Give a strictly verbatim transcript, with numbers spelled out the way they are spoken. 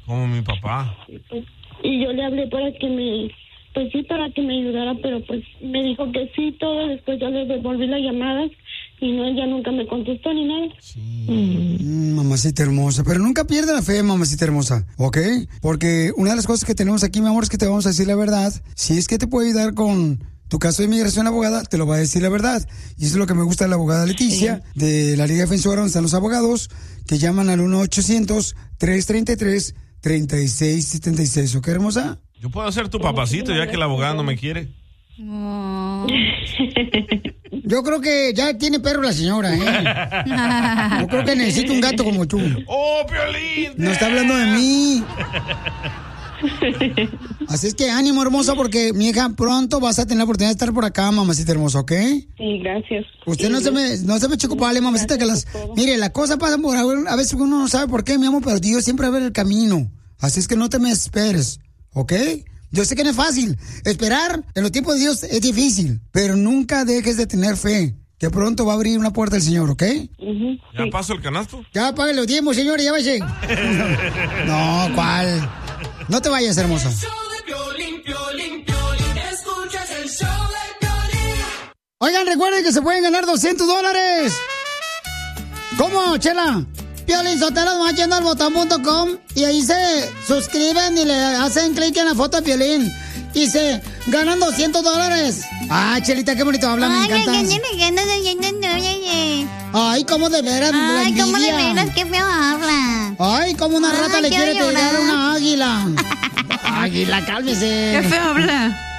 Como mi papá. Pues, y yo le hablé para que me, pues sí, para que me ayudara, pero pues me dijo que sí, todo. Después yo le devolví las llamadas y no, ella nunca me contestó ni nada. Sí. Mm, mamacita hermosa, pero nunca pierda la fe, mamacita hermosa, ¿ok? Porque una de las cosas que tenemos aquí, mi amor, es que te vamos a decir la verdad. Si es que te puede ayudar con tu caso de inmigración, abogada, te lo va a decir la verdad. Y eso es lo que me gusta de la abogada Leticia, sí, de la Liga Defensora, donde están los abogados, que llaman al uno ochocientos, tres treinta y tres, treinta y seis setenta y seis. ¿Ok, hermosa? Yo puedo ser tu papacito, ya que la abogada no me quiere. Oh. Yo creo que ya tiene perro la señora, ¿eh? Yo creo que necesito un gato como tú. ¡Oh, Piolín! No está hablando de mí. Así es que ánimo, hermosa, porque mi hija pronto vas a tener la oportunidad de estar por acá, mamacita hermosa, ¿ok? Sí, gracias. Usted sí, no se me, no se me eche culpable, mamacita, que las... Mire, la cosa pasa por... A veces uno no sabe por qué, mi amor, pero Dios siempre abre el camino. Así es que no te me esperes, ¿ok? Yo sé que no es fácil. Esperar en los tiempos de Dios es difícil, pero nunca dejes de tener fe, que pronto va a abrir una puerta el Señor, ¿ok? Uh-huh. ¿Ya sí. paso el canasto? Ya pague los diezmos, señores, ya vaya. No, ¿cuál? No te vayas, hermosa. Oigan, recuerden que se pueden ganar doscientos dólares. ¿Cómo, Chela? Piolín Sotelo, nomás yendo al botón punto com y ahí se suscriben y le hacen clic en la foto de Piolín y se ganan doscientos dólares. Ah, Chelita, qué bonito habla, me encanta. Ay, cómo de veras, Ay, cómo de veras, qué feo habla. Ay, como una rata Ay, le quiere pegar a una águila. Águila, cálmese. Qué feo habla.